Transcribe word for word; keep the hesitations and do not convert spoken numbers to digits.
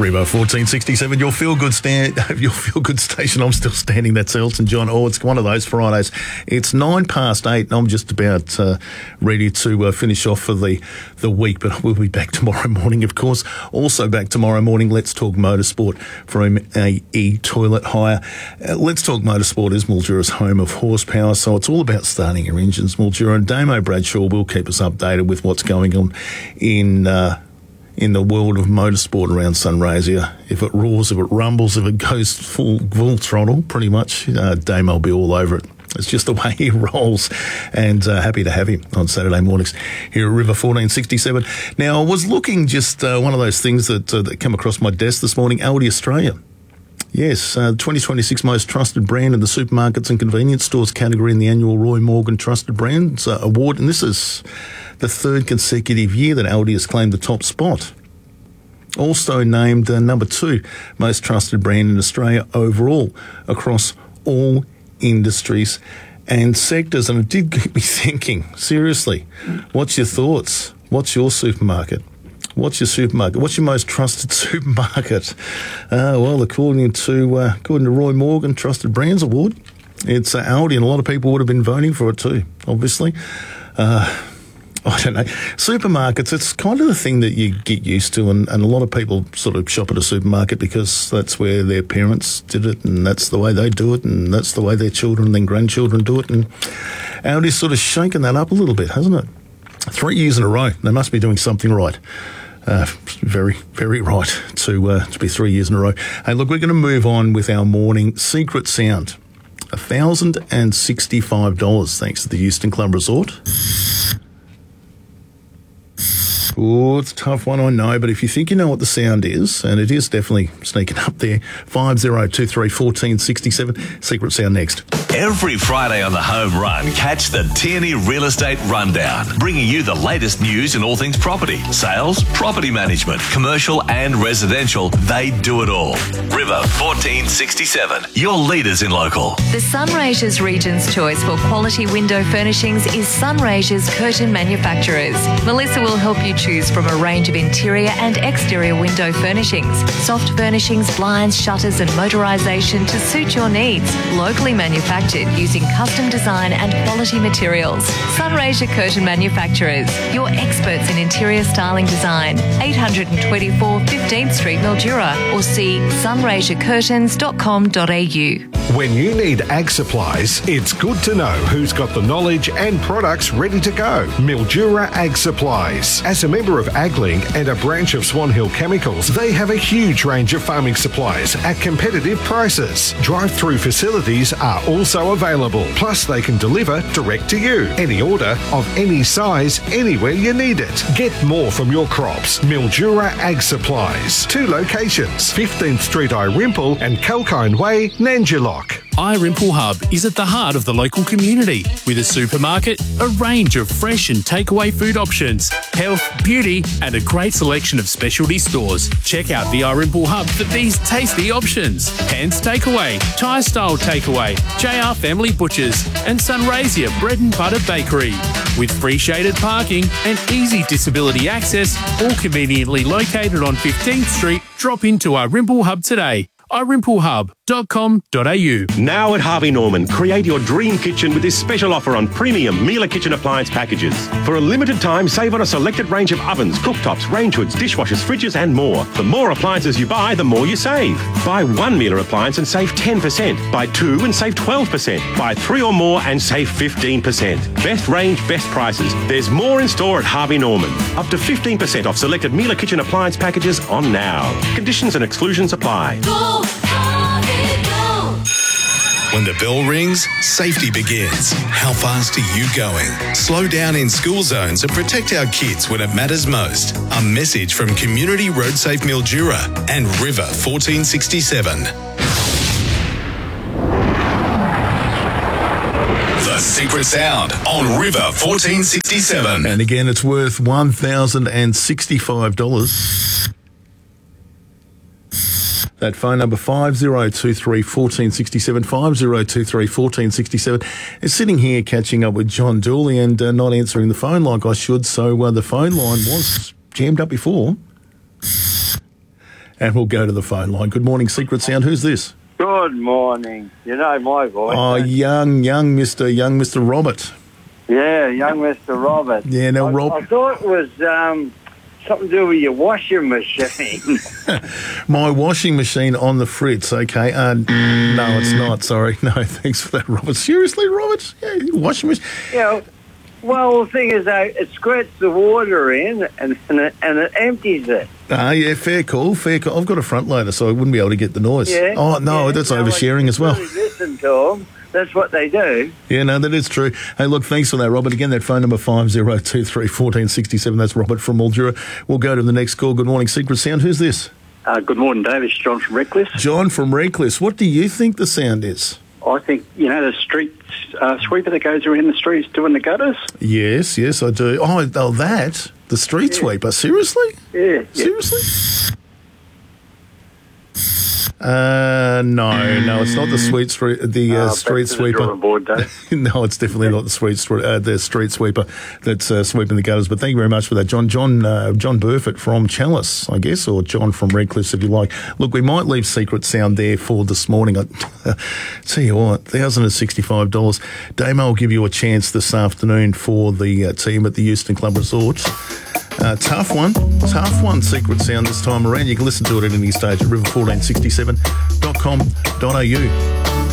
River fourteen sixty-seven, your feel good stand, your feel good station. I'm still standing. That's Elton John. Oh, it's one of those Fridays. It's nine past eight, and I'm just about uh, ready to uh, finish off for the the week. But we'll be back tomorrow morning, of course. Also back tomorrow morning. Let's talk motorsport from A E Toilet Hire. Uh, Let's Talk Motorsport is Mildura's home of horsepower, so it's all about starting your engines. Mildura and Damo Bradshaw will keep us updated with what's going on in. Uh, in the world of motorsport around Sunraysia. If it roars, if it rumbles, if it goes full, full throttle, pretty much, uh, Damo will be all over it. It's just the way he rolls, and uh, happy to have him on Saturday mornings here at River fourteen sixty-seven. Now, I was looking just uh, one of those things that, uh, that came across my desk this morning, Aldi Australia. Yes, uh, twenty twenty-six most trusted brand in the supermarkets and convenience stores category in the annual Roy Morgan Trusted Brands uh, Award, and this is the third consecutive year that Aldi has claimed the top spot. Also named uh, number two most trusted brand in Australia overall across all industries and sectors. And it did get me thinking, seriously, what's your thoughts? What's your supermarket? What's your supermarket? What's your most trusted supermarket? Uh, well, according to uh, according to Roy Morgan Trusted Brands Award, it's uh, Aldi, and a lot of people would have been voting for it too, obviously. Uh, I don't know. Supermarkets, it's kind of the thing that you get used to, and, and a lot of people sort of shop at a supermarket because that's where their parents did it, and that's the way they do it, and that's the way their children and then grandchildren do it. And Aldi's sort of shaken that up a little bit, hasn't it? Three years in a row. They must be doing something right. Uh, very, very right to uh, to be three years in a row. Hey, look, we're going to move on with our morning secret sound. one thousand sixty-five dollars thanks to the Houston Club Resort. Oh, it's a tough one, I know, but if you think you know what the sound is, and it is definitely sneaking up there, five zero two three, one four six seven, secret sound next. Every Friday on the Home Run, catch the Tierney Real Estate Rundown, bringing you the latest news in all things property, sales, property management, commercial and residential. They do it all. River fourteen sixty-seven, your leaders in local. The Sunraysia's Region's choice for quality window furnishings is Sunraysia's Curtain Manufacturers. Melissa will help you choose from a range of interior and exterior window furnishings, soft furnishings, blinds, shutters and motorisation to suit your needs. Locally manufactured using custom design and quality materials. Sunraysia Curtain Manufacturers, your experts in interior styling design. eight twenty-four fifteenth Street, Mildura, or see sunraysia curtains dot com dot a u. When you need ag supplies, it's good to know who's got the knowledge and products ready to go. Mildura Ag Supplies. As a member of AgLink and a branch of Swan Hill Chemicals, they have a huge range of farming supplies at competitive prices. Drive-through facilities are also available. Plus, they can deliver direct to you. Any order of any size, anywhere you need it. Get more from your crops. Mildura Ag Supplies. Two locations, fifteenth Street Irimple and Kalkine Way, Nanjilock. Irimple Hub is at the heart of the local community with a supermarket, a range of fresh and takeaway food options, health, beauty and a great selection of specialty stores. Check out the Irimple Hub for these tasty options. Hands Takeaway, Thai Style Takeaway, J R Family Butchers and Sunraysia Bread and Butter Bakery. With free shaded parking and easy disability access, all conveniently located on fifteenth Street, drop into Irimple Hub today. i rimple hub dot com dot a u. Now at Harvey Norman, create your dream kitchen with this special offer on premium Miele kitchen appliance packages. For a limited time, save on a selected range of ovens, cooktops, range hoods, dishwashers, fridges and more. The more appliances you buy, the more you save. Buy one Miele appliance and save ten percent. Buy two and save twelve percent. Buy three or more and save fifteen percent. Best range, best prices. There's more in store at Harvey Norman. Up to fifteen percent off selected Miele kitchen appliance packages on now. Conditions and exclusions apply. Go, Harvey, go. When the bell rings, safety begins. How fast are you going? Slow down in school zones and protect our kids when it matters most. A message from Community Road Safe Mildura and River fourteen sixty-seven. The Secret Sound on River fourteen sixty-seven. And again, it's worth one thousand sixty-five dollars. That phone number, five zero two three, one four six seven, five zero two three, one four six seven, is sitting here catching up with John Dooley and uh, not answering the phone like I should. So uh, the phone line was jammed up before. and we'll go to the phone line. Good morning, Secret Sound. Who's this? Good morning. You know my voice. Oh, don't you? young, young Mister Young Mister Robert. Yeah, young Mister Robert. Yeah, now, I, Rob... I thought it was um, something to do with your washing machine. My washing machine on the fritz, okay. Uh, no, it's not, sorry. No, thanks for that, Robert. Seriously, Robert? Yeah, washing machine. you know, well, the thing is, though, it squirts the water in and, and, it, and it empties it. Ah, yeah, fair call, fair call. I've got a front loader, so I wouldn't be able to get the noise. Yeah. Oh, no, yeah, that's no, oversharing I as well. Really listen to them. That's what they do. Yeah, no, that is true. Hey, look, thanks for that, Robert. Again, that phone number five zero two three, one four six seven. That's Robert from Mildura. We'll go to the next call. Good morning, Secret Sound. Who's this? Uh, good morning, Dave. It's John from Reckless. John from Reckless. What do you think the sound is? I think, you know, the street uh, sweeper that goes around the streets doing the gutters? Yes, yes, I do. Oh, oh that? The street Yeah. sweeper? Seriously? Yeah. Seriously? Uh, no, no, it's not the sweet street, the uh, Uh, street back to the sweeper. drawing board, Dave. No, it's definitely not the street stre- uh, the street sweeper that's uh, sweeping the gutters. But thank you very much for that, John. John uh, John Burford from Chalice, I guess, or John from Reckless, if you like. Look, we might leave Secret Sound there for this morning. I tell you what, one thousand sixty-five dollars. Damo will give you a chance this afternoon for the uh, team at the Euston Club Resort. Uh, tough one, tough one, Secret Sound this time around. You can listen to it at any stage at river fourteen sixty-seven dot com dot a u.